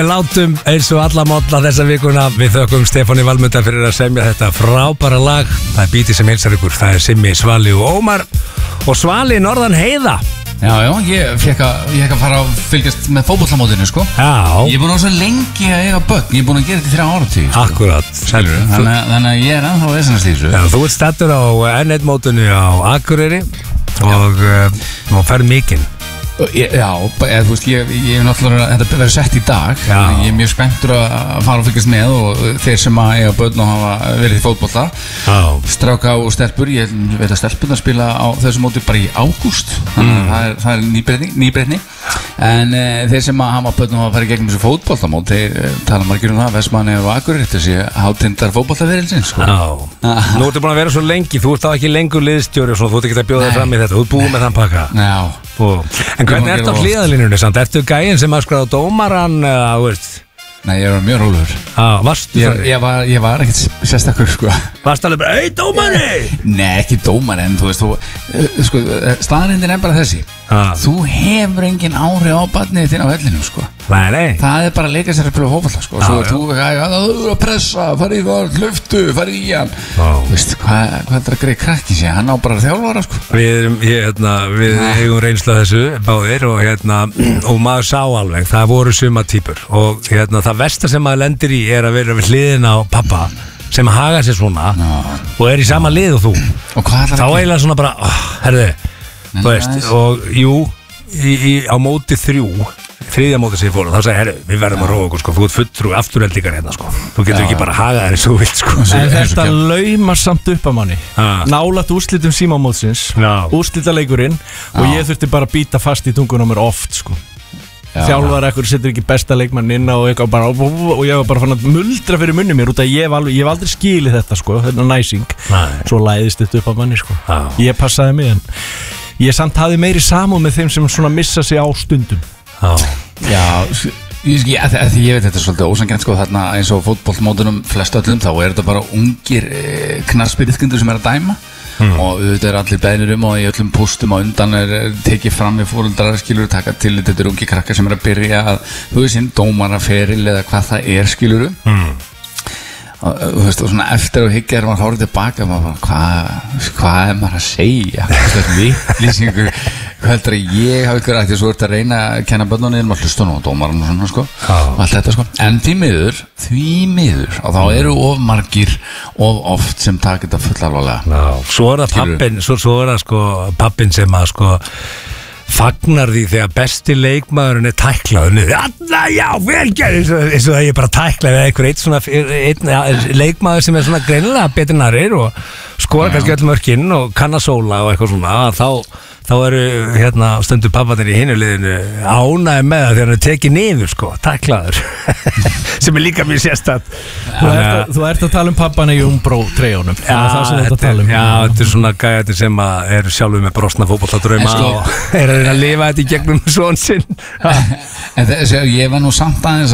Látum eins og alla mótla þessa vikuna. Við þökkum Stefáni Valmundar fyrir að semja þetta frábæra lag. Það er bítið sem heilsar ykkur. Það er Simmi, Svali og Ómar. Og Svali norðan heiða. Já, ég fekk að fara að fylgjast með fótboltamótinu, sko. Já. Ég er búin á svo lengi að eiga börn. Ég er búin að gera þetta í 3 áratug, sko. Akkurat. Þannig að ég er ennþá vesenast í þessu. Já, þú ert stættur á N1 mótinu á Akureyri og ferð mikinn. Já, þú veist, ég er náttúrulega, þetta verður sett í dag. Ég er mjög spenntur að fara og fylgjast með og þeir sem að eiga börn og hafa verið í fótbolta, stráka og stelpur. Ég veit að stelpurnar spila á þessu móti bara í ágúst, þannig að það er nýbreytni. En þeir sem að hafa börn og hafa farið gegnum þessu fótboltamót, þeir tala margir um það, Vestmanni og Akureyri, þessi hátindar fótboltaferilsins, sko. Nú ertu búin að vera svo lengi, þú ert þá ekki lengur liðsstjóri og svona, þú ert ekki að bjóða þér fram í þetta, þú ert búið með þann pakka. En hvernig ertu á hliðalínunni samt? Ertu gæinn sem að skráða dómaran, þú veist? Nei, ég var mjög rólegur. Varstu það? Ég var ekkert sérstakur, sko. Varstu alveg bara, dómari? Nei, ekki dómari, en þú veist, sko, staðrindin er bara þessi. Þú hefur engin áhrif á barnið þinn á vellinum, sko. Nei. Það er bara að leika sér að spila fótbolta, sko. Svo þú að pressa, fara í það, hlöftu, fara í hann. Veist, hvað er það að greið krakki sé? Hann á bara þjálfara, sko. Við eigum reynslu af þessu báðir og maður sá alveg, það voru suma típur og það versta sem maður lendir í er að vera við hliðin á pappa sem haga sér svona og er í sama lið og þú. Og hvað er það? Þá eiginlega svona bara, herðu, þú veist, og jú, á móti 3. móti sem ég fór, þá sagði, herru, við verðum að róa okkur, sko, þú ert fulltrúi afturheldingar hérna, sko. Þú getur ekki bara hagað þér eins og þú vilt, sko. En þetta laumar samt upp að manni. Nálægt úrslitum símamótsins, úrslitaleikurinn, og ég þurfti bara að bíta fast í tungun á mér oft, sko. Þjálfar ekkur setur ekki besta leikmann inn og ég var bara fann að muldra fyrir munni mér út að ég hef aldrei skilið þetta, sko, þetta næsing. Svo læðist þetta upp að manni, sko. Ég passaði mig, en ég samt hafði meiri samúð með þeim sem svona missa sig á stundum. Já, ég veit þetta er svolítið ósanngjarnt, sko, þarna eins og fótboltamótunum flest öllum, þá er þetta bara ungir knattspyrnuskundur sem er að dæma og auðvitað er allir beðnir og í öllum póstum á undan er tekið fram við foreldrar, skilur, taka til þetta er ungi krakkar sem er að byrja að, þú veist, dómaraferil eða hvað það er, skilur og þú veist, og svona eftir að higgja er maður hórið tilbaka og maður bara, hvað er maður að segja, lýsingur, hvað heldur að ég hafa ykkur að því að svo ert að reyna að kenna börnunni og hlusta nú á dómaran og svona, sko, og allt þetta, sko, en því miður og þá eru of margir of oft sem taka þetta full alvarlega. Svo er það pappin, svo er það, sko, pappin sem að, sko, fagnar því þegar besti leikmaðurinn er tæklaður niður. Já, velgerð, eins og það ég bara tæklaði einn leikmaður sem er svona greinilega betur en aðrir og skora kannski öll mörkin og kann að sóla og eitthvað svona, þá eru stundu pappanir í hinu liðinu ánægði með það þegar hann er tekið niður, sko, tæklaður sem er líka mjög sérstætt. Þú ert að tala um pappana í Umbro-treyjónum. Já, þetta er svona gæðir sem eru sjálfur með brostna fótbolladrauma og er að lifa þetta í gegnum svon sinn. En ég var nú samt aðeins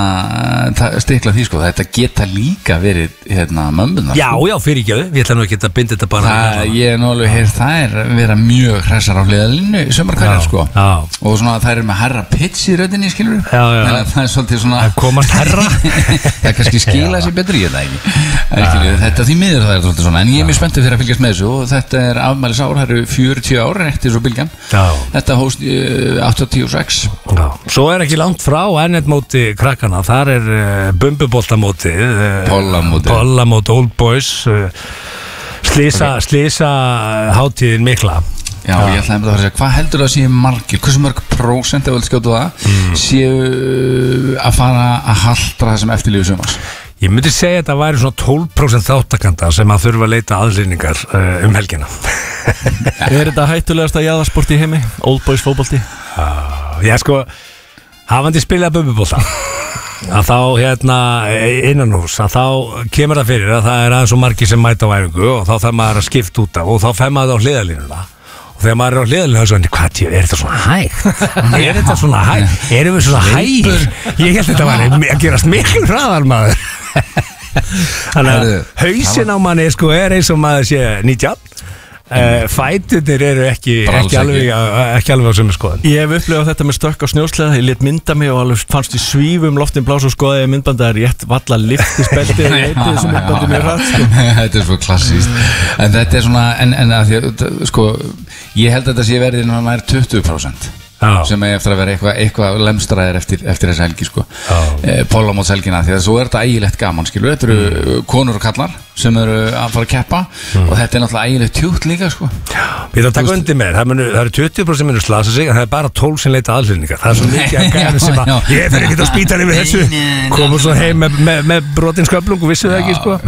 að stikla því, sko, þetta geta líka verið mömmunar. Já, fyrirgefðu, við ætlum ekki að binda þetta bara. Ég er nú alveg heyrt þær vera mjög hressar á hliðalínu í sumar hverjar, sko, og svona þær eru með herra pitch í röddinni, skilur við, þannig að það er svolítið svona að komast herra það er kannski skila sér betur í þetta ekki, þetta því miður það er svolítið svona, en ég er mjög spenntið fyrir að fylgjast með þessu og þetta er afmælisár, það eru 40 ár eftir svo bylgjan, þetta hóst 86. Svo er ekki langt frá N1 móti krakkana, þar er bumbuboltamóti, Pollamóti Old Boys, Slísa hátíðin mikla. Já, ég ætlaði að segja, hvað heldur það að séu margir, hversu mörg prósent ef við skjótu það, séu að fara að haltra þessum eftirlífu sumars? Ég myndi segja að það væri svona 12% þáttakanda sem að þurfa að leita aðlýningar helgina. Er þetta hættulegasta jaðarsport í heimi? Old Boys fótbolti? Já, sko, hafandi spilað bumbubolta að þá innan hús að þá kemur það fyrir að það er aðeins og margir sem mæta á æfingu og þá þarf maður að skipta út af og þá fer maður á hliðalínuna og þegar maður er á hliðalínuna þá er hvað, er þetta svona hægt? Erum við svona hægir? Ég held þetta var að gerast miklu hraðar, maður. Þannig að hausinn á manni, sko, er eins og maður sé 19 fæturnir eru ekki alveg á sömu skoðun. Ég hef upplifað þetta með stökk á snjósleða, ég lét mynda mig og alveg fannst í svífum loftin blás og skoðaði myndbandi að rétt valla liftisbelti og eitthvað sem myndbandi mér rætt sko. Þetta svo klassíst. En þetta svona, en að því, sko, ég held að þetta sé verið nær 20%. Sem eftir að vera eitthvað lemstraðir eftir þessi helgi sko. Pólamótshelgina, því að svo þetta ægilegt gaman skilur, þetta eru konur og kallar sem eru að fara að keppa og þetta náttúrulega ægilegt tjútt líka sko. Við þarfum að taka undir með það eru 20% sem munu slasa sig en það er bara 12 sem leita aðhlýningar, það er svo mikið að gæra sem að ég fer ekkert að spýta yfir þessu komur svo heim með brotinn sköflung og vissu það ekki sko.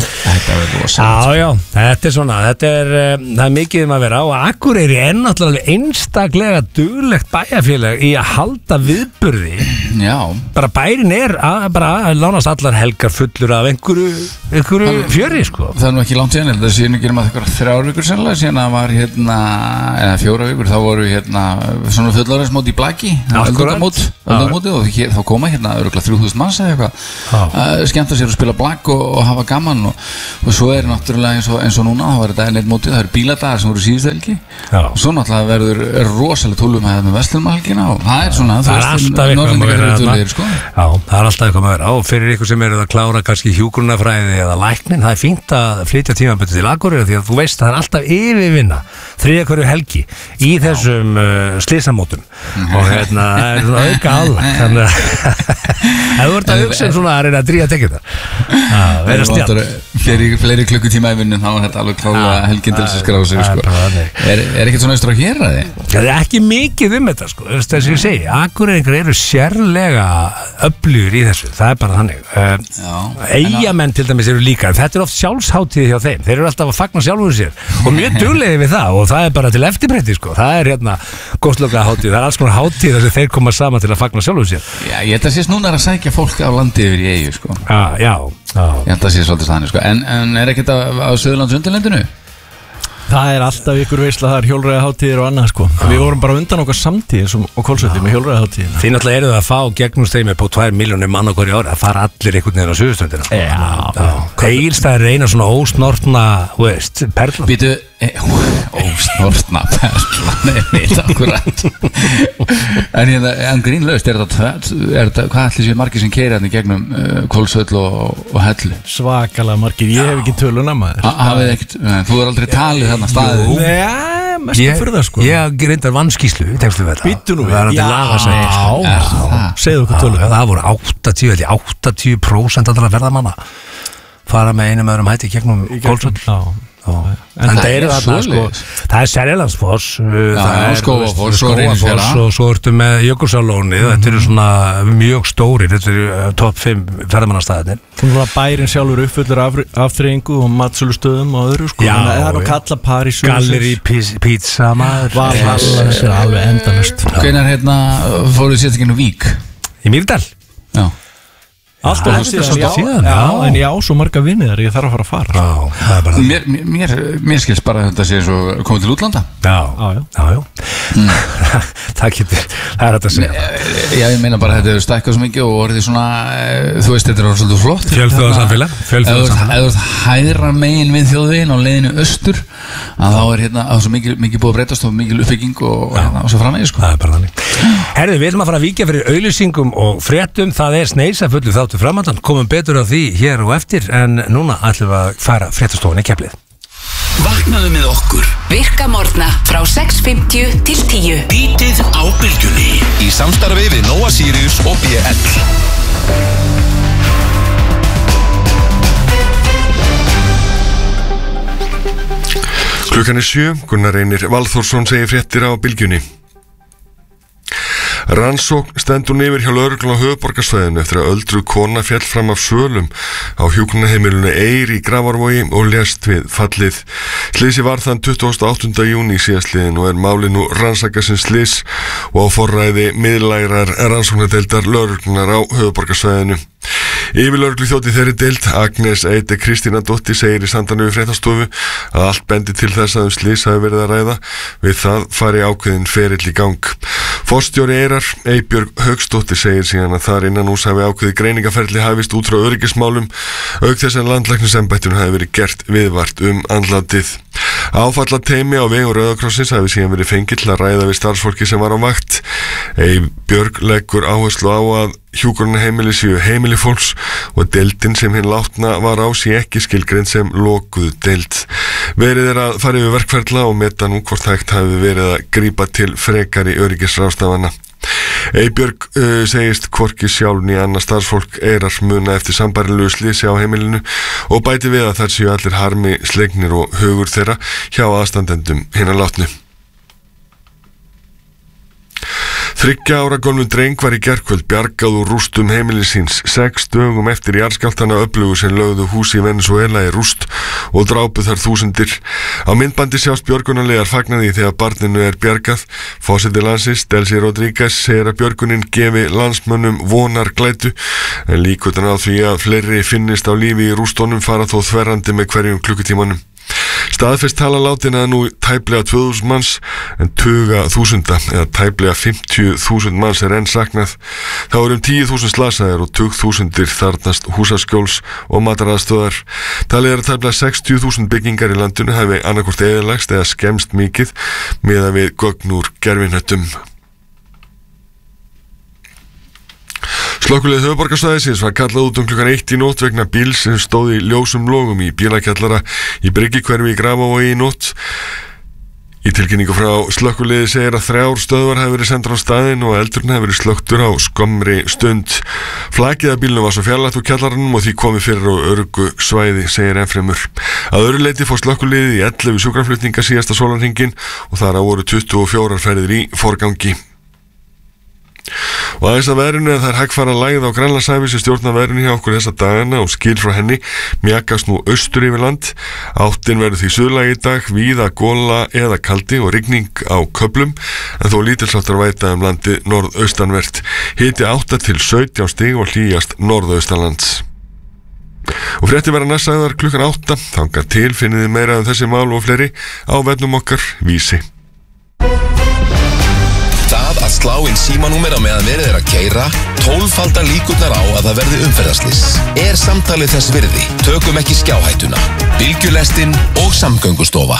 Já, þetta er svona það er mikið að vera og Akureyri er náttúrulega einstaklega duglegt bæjarfélag í að halda viðburði. Já. Bara bærin er bara lánast allar helgar fullur af einhverju fjöri sko. Það er nú ekki langt síðan, það séu ekki um að eitthvað 3 vikur sennilega síðan að var eða 4 vikur, þá voru svona fullorðinsmót í Blaki öldungamóti og þá koma örugglega 3000 manns eða eitthvað skemmta sér að spila Blak og hafa gaman og svo er náttúrulega eins og núna, þá var þetta móti, það eru bíladagar sem voru síðustu helgi og svo náttúrulega verður rosalega tólum með Vestlunarhelgina og það er svona það er alltaf eitthvað að vera sko. Já, það er alltaf eitthvað að vera og fyrir ykkur sem eru að klára kannski hjúkrunarfræði eða læknin, það er fínt að flytja tímabundið til Akureyri því að þú veist það er alltaf yfirvinna 3 hverju helgi í þessum slysamótum og það er svona auka alveg þannig að ef þú ert að hugsa svona að reyna að dríja tekið það vera stjálf fleiri klukkutíma í vinnun þá er þetta alveg klála helgin til þess að skrá sig sko. Er ekkert svona austur að gera þig? Það er ekki mikið þetta sko, þess að ég segi Akureyringar eru sérlega öflugur í þessu, það er bara þannig Eyjamenn til dæmis eru líka þetta er oft sjálfsháttíð hjá þeim, þeir eru alltaf að fagna sjálfur sér og mjög duglegir við það og það er bara til eftirbreytti sko, það er góðsloka hátíð, það er alls konar hátíð þess að þeir koma saman til að fagna sjálfur sér. Já, ég held að sést núna að sækja fólk á landi yfir í Eyju sko. Já. Ég held að sést svolítið þannig sko, en er ekkert á Suðurlandsundirlendinu? Það er alltaf ykkur veisla, það er hjólreiðaháttíðir og annað sko. Við vorum bara undan okkar samtíðis og Hvolsvelli með hjólreiðaháttíðina. Þið náttúrulega eru það að fá gegnumstreymi på 2 milljónir mann á hverju ári, það fara allir einhvern veginn á Suðurströndina sko. Egilsstaðir er eina svona ósnortna perla. Býtu, ósnortna perla, neitt akkurat. En grínlaust, hvað allir séu margir sem keyra hérna gegnum Hvolsvöll og Hellu? Svakalega margir, ég hef ekki töluna maður. Þú er aldrei talið þarna staðið. Nei, mest að fyrir það sko. Ég reyndar vannskíslu, tekstu við þetta. Býttu nú við. Já, segðu okkur töluna. Það voru 80% allra ferðamanna fara með einum öðrum hætti gegnum Hvolsvöll. En það eru þarna sko, það er Seljalandsfoss, það er Skógafoss og svo ertu með Jökulsárlónið, þetta eru svona mjög stórir, þetta eru top 5 ferðamannastæðinir. Svona bærin sjálfur uppfullur afþreyingu og matsölustöðum og öðru sko. Það er nú kalla París, Gallerí, pizza maður, Valhall, alveg endanust. Hvenær fóruð sér ekki nú Vík? Í Mýrdal? Já. Alltaf síðan, en ég á svo marga vinniðar ég þarf að fara Mér skilst bara að þetta sé svo komið til útlanda. Já. Það er þetta að segja. Já, ég meina bara að þetta hefur stækkað svo mikið og orðið svona, þú veist, þetta er svolítið flott. Fjölþjóðasamfélag. Ef þú ert hægra megin við þjóðveginn á leiðinu austur, að þá er svo mikið búið að breytast og mikil uppbygging og svo framvegis sko. Það er bara þannig. Herðu, við ætlum að fara að víkja fyrir auglýsingum og fréttum, það er sneisafullu þáttur framöndan, komum betur á því hér og eftir en núna ætlum við að fara fréttastofunni keflið. Vaknaðu með okkur Virka morgna frá 6:50 til 10 Bítið á bylgjunni í samstarfi við Nóa Sirius og BL. Klukkan er 7, Gunnar Reynir Valþórsson segir fréttir á bylgjunni. Rannsókn stendur yfir hjá lögreglunni á höfuðborgarsvæðinu eftir að öldruð kona féll fram af svölum á hjúkrunarheimilinu Eyr í Grafarvogi og lést við fallið. Slysið var þann 28. júní síðastliðin og er málið nú rannsakað sem slys og á forræði miðlægrar rannsóknardeildar lögreglunnar á höfuðborgarsvæðinu. Yfirlögregluþjóti þeirri deild, Agnes Eide Kristínadóttir, segir í samtali við fréttastofu að allt bendi til þess að slys hafi verið að ræða, við það fari ákveðin ferill í gang. Forstjóri Eyrar, Eybjörg Hauksdóttir, segir síðan að þar innan hús hafi ákveði greiningaferli hafist út frá öryggismálum, auk þess að landlæknisembættinu hafi verið gert viðvart andlátið. Áfallateymi á vegum Rauða krossins hafi síðan verið fengið til að ræða við starfsfólki sem var á vakt. Björg leggur áherslu á að hjúkrunarheimili séu heimili fólks og deildin sem hinn látna var á sé ekki skilgreind sem lokuð deild. Verið að fara yfir verkferla og meta nú hvort hægt hafi verið að grípa til frekari öryggisráðstafana. Björg segist hvorki sjálf né annað starfsfólk eirar muna eftir sambærilegu slysi á heimilinu og bæti við að þær séu allir harmi slegnir og hugur þeirra hjá aðstandendum hinna látnu. 3 ára gömlum dreng var í gærkvöld bjargað úr rústum heimilis síns 6 dögum eftir jarðskjálftana öflugu sem lögðu hús í Venezuela í rúst og drápu þar þúsundir. Á myndbandi sjást björgunarlegar fagnaði þegar barninu er bjargað. Forseti landsins, Delcy Rodríguez, segir að björgunin gefi landsmönnum vonar glætu en líkurnar á því að fleiri finnist á lífi í rústónum fara þó þverrandi með hverjum klukkutímanum. Staðfest tala látinna nú tæplega 2000 manns en tuga þúsunda eða tæplega 50.000 manns er enn saknað. Þá eru 10.000 slasaðir og tugþúsundir þarnast húsaskjóls og mataraðstöðar. Talið er að tæplega 60.000 byggingar í landinu hafi annarkvort eyðilagst eða skemmst mikið miðað við gögn úr gervihnöttum. Slökkvilið höfuðborgarsvæðisins var kallað út klukkan 1 í nótt vegna bíls sem stóð í ljósum logum í bílakjallara í Bryggjukverfi í Grafarvogi í nótt. Í tilkynningu frá slökkviliði segir að 3 stöðvar hafi verið sendar á staðinn og eldurinn hafi verið slökktur á skommri stund. Flakið að bílnum var svo fjarlægt úr kjallaranum og því komið fyrir á öruggu svæði, segir ennfremur. Að öðru leyti fór slökkviliðið í 11 sjúkraflutninga síðasta sólarhringinn og þar á voru 24 ferðir í forgangi. Og aðeins að veðrinu að það er hægfara lægð á Grænlandshæfi sem stjórnar veðrinu hjá okkur þessa dagana og skil frá henni mjakast nú austur yfir land. Áttin verður því suðlæg í dag, víða gola eða kaldi og rigning á köflum en þó lítilsháttar væta landið norðaustanvert. Hiti 8 til 17 stig og hlýjast norðaustanlands. Og fréttir verða næst sagðar klukkan 8. Þangað til finnið þið meira þessi mál og fleiri á vefnum okkar Vísi. Það að slá inn símanúmer á meðan verið er að keyra 12-falda líkurnar á að það verði umferðarslys. Er samtalið þess virði? Tökum ekki skjáhættuna. Bylgjulestin og Samgöngustofa.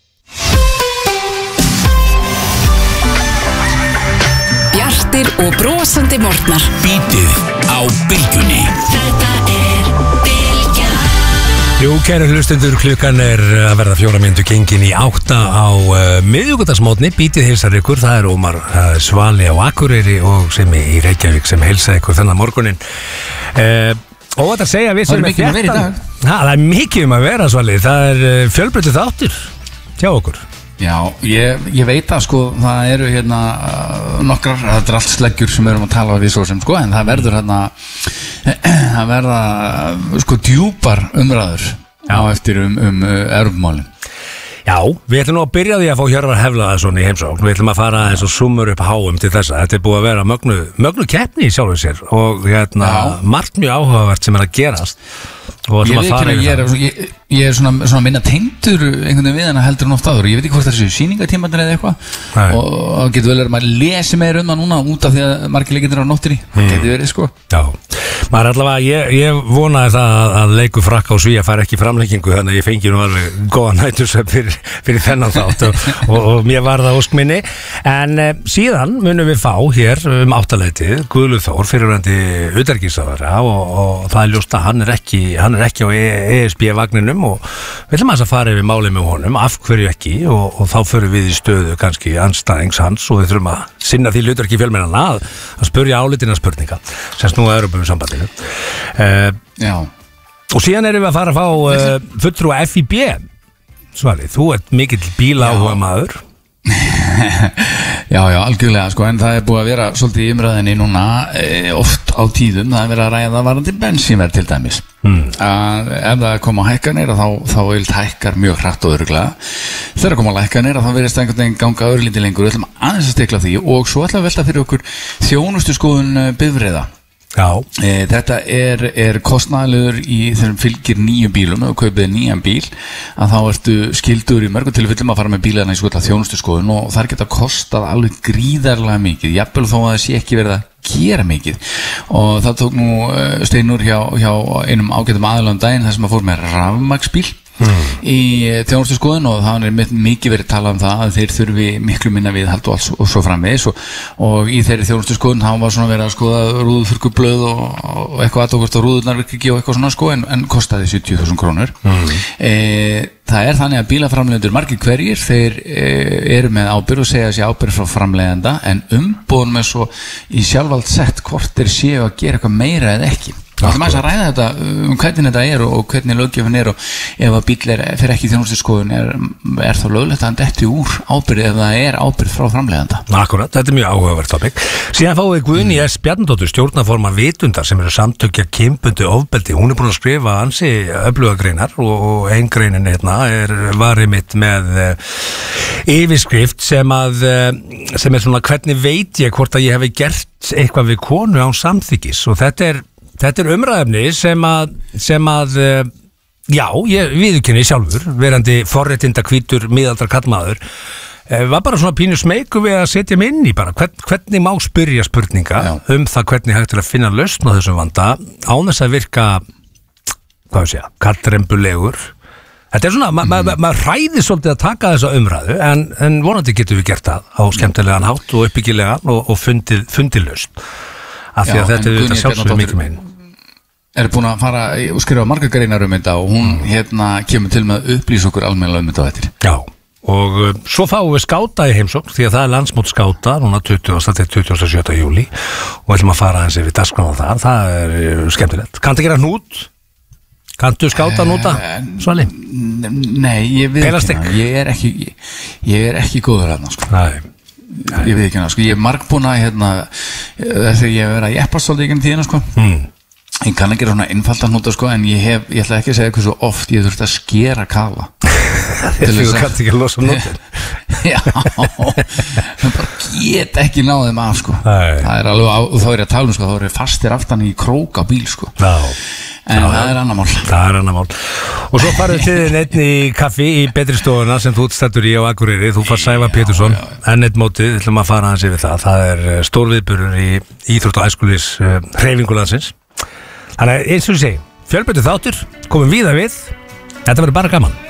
Bjartir og brosandi morgnar. Bítið á Bylgjunni. Þetta er Bylgjan. Jú, kæru hlustendur, klukkan er að verða 4 mínútur gengin í 8 á miðvikudagsmótni. Bítið heilsar ykkur, það er Ómar Svali á Akureyri og sem í Reykjavík sem heilsa ykkur þennan morgunin. Og þetta segja við sem mikið um að vera í dag. Það er mikið um að vera, Svali. Það er fjölbreyttur þáttur hjá okkur. Já, ég veit að sko það eru hérna nokkrar, þetta er allt sleggjur sem erum að tala við svo sem sko, en það verður hérna það verða sko djúpar umræður á eftir Evrópumálin. Já, við ætlum nú að byrja því að fá Hjörvar Hafliðason í heimsókn. Við ætlum að fara eins og summur upp háum til þessa. Þetta er búið að vera mögnu keppni í sjálfum sér og hérna margt mjög áhugavert sem er að gerast. Og ég veit ekki, ég er svona minna tengdur einhvern veginn við hana heldur en oft áður. Ég veit ekki hvort það séu sýningatímarnir eða eitthvað og það getur vel verið að maður lesi meira það núna út af því að margir leikir á nóttinni. Það getur verið sko. Já, maður allavega, ég vonaði það að leikur Frakka og Svía fær ekki framlengingu þannig að ég fengi nú alveg góða nætursvefn fyrir þennan þátt og mér var það ósk minni. En síðan munum við fá hér 8-leitið Guðlaug Þór fyrrverandi utanríkisráðherra og það er ljóst að hann er ekki á ESB-vagninum og við ætlum að fara yfir málið með honum, af hverju ekki og þá förum við í stöðu kannski andstæðings hans og við þurfum að sinna því hlutverki fjölmiðlanna að spurja álitina spurninga sem snúa Evrópusambandinu. Já. Og síðan erum við að fara að fá fulltrúa FIB. Svali, þú ert mikill bílaáhuga maður. Já, algjörlega sko, en það er búið að vera svolítið í umræðinni núna oft á tíðum, það er verið að ræða varandi bensínverð til dæmis að ef það koma hækkanir þá hækkar mjög hratt og örugglega. Þegar koma hækkanir þá verðist einhvern veginn ganga örlítið lengur. Við ætlum aðeins að stikla því og svo ætlum við að velta fyrir okkur þjónustu skoðun bifreiða. Já. Þetta er kostnaðarlegur í þegar fylgir nýjum bílum, ef þú kaupir nýjan bíl að þá ertu skildur í mörgum tilfellum að fara með bílana í svona þjónustuskoðun og þar geta kostað alveg gríðarlega mikið, jafnvel þó að það sé ekki verið að gera mikið og það tók nú Steinur hjá einum ágætum aðalum daginn þar sem að fór með rafmagnsbíl í þjónustuskoðun og það er mikið verið talað það að þeir þurfi miklu minna viðhald og svo framvegis og í þeirri þjónustuskoðun þá var svona verið að skoða rúðuþurrkublöð og eitthvað aðtókvort og rúðurnar virka ekki og eitthvað svona en kostaði 70.000 krónur. Það er þannig að bílaframleiðendur margir hverjir þeir eru með ábyrgð og segja sér ábyrgð frá framleiðenda en umboðum er svo í sjálfvald sett hvort þeir séu að gera eitthvað meira eða ekki. Það er maður að ræða þetta hvernig þetta er og hvernig löggjöfin er og ef að bíl fyrir ekki þjónustuskoðun er þá löglegt að hann detti úr ábyrgð ef það er ábyrgð frá framleiðenda. Akkurat, þetta er mjög áhugavert topic. Síðan fáum við Guðný S. Bjarnadóttur, stjórnarformann Vitundar sem eru samtökja kynbundnu ofbeldi. Hún er búin að skrifa ansi öfluga greinar og ein greinin var einmitt með yfirskrift sem er svona hvernig veit ég hvort að ég hefi gert eitthvað við konu án samþykkis og þetta er umræðefni sem að já, ég viðurkenni sjálfur verandi forréttinda hvítur miðaldra kallmaður var bara svona pínu smeyku við að setja mig inn í bara hvernig má spyrja spurninga það hvernig hægt að finna lausn á þessum vanda án þess að virka kallrembulegur. Þetta er svona, maður hræðir svolítið að taka þessa umræðu en vonandi getum við gert það á skemmtilegan hátt og uppbyggilegan og fundið lausn. Af því að þetta er þetta sjálfsögðu mikið meginn. Er búin að fara og skrifa margar greinar þetta og hún kemur til með að upplýsa okkur almennilega þetta á þetta. Já, og svo fáum við skáta í heimsókn því að það er landsmót skáta núna 27. júlí og ætlum að fara aðeins yfir dagskrána þar, það er skemmtilegt. Kanntu gera hnút? Kanntu skáta núta, Svali? Nei, ég veit ekki ég er ekki góður hérna sko. Nei. Ég veit ekki hérna sko, ég er margbúin að þegar ég hef verið að jeppast svolítið í gegnum tíðina sko ég kann ekki gera svona einfaldan hnúta sko en ég ætla ekki að segja hversu oft ég þurfti að skera kafa Þú kannt ekki að losa nútin Já, það bara get ekki náð þeim af sko. Það er alveg, og þá er ég að tala sko, þá er ég fastir aftan í krók á bíl sko. En það er annar mál. Það er annar mál. Og svo farið til þinn einn í kaffi í betri stofuna sem þú stættur í á Akureyri. Þú far Sævar Pétursson, enn eitt mótið, ætlum að fara hans yfir það. Það er stórviðburður í íþrótt- og æskulýðs hreyfingulandsins. Þannig eins og ég segi, fjölbreyttur þáttur, komum víða við. Þetta verður bara gaman.